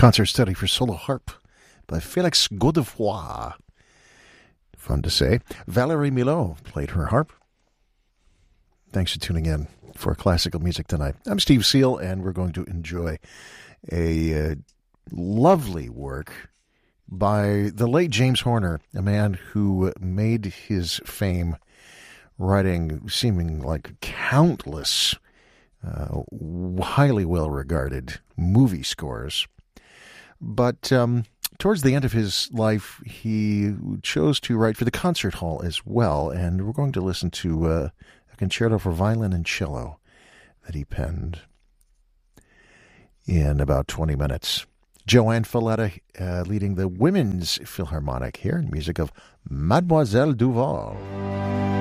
Concert study for solo harp by Félix Godefroy. Fun to say. Valérie Milhaud played her harp. Thanks for tuning in for classical music tonight. I'm Steve Seal, and we're going to enjoy a lovely work by the late James Horner, a man who made his fame writing seeming like countless highly well-regarded movie scores. But towards the end of his life, he chose to write for the concert hall as well, and we're going to listen to a concerto for violin and cello that he penned in about 20 minutes. Joanne Falletta leading the Women's Philharmonic here in music of Mademoiselle Duval.